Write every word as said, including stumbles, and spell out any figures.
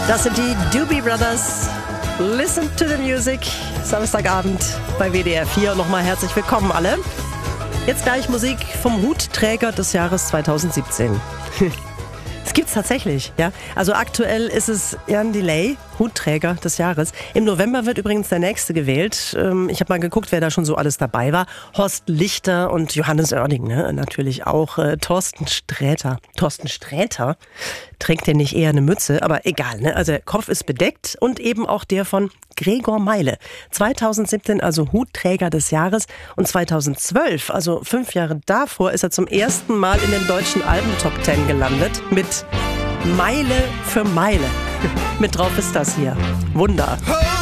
Das sind die Doobie Brothers. Listen to the music. Samstagabend bei W D R vier. Nochmal herzlich willkommen alle. Jetzt gleich Musik vom Hutträger des Jahres zweitausendsiebzehn. Das gibt's tatsächlich, ja. Also aktuell ist es Jan Delay, Hutträger des Jahres. Im November wird übrigens der nächste gewählt. Ich habe mal geguckt, wer da schon so alles dabei war. Horst Lichter und Johannes Oerding, ne? Natürlich auch äh, Thorsten Sträter. Thorsten Sträter? Trägt der nicht eher eine Mütze? Aber egal, ne? Also der Kopf ist bedeckt und eben auch der von Gregor Meile. zweitausendsiebzehn also Hutträger des Jahres und zweitausendzwölf, also fünf Jahre davor, ist er zum ersten Mal in den deutschen Alben-Top Ten gelandet mit Meile für Meile. Mit drauf ist das hier. Wunder.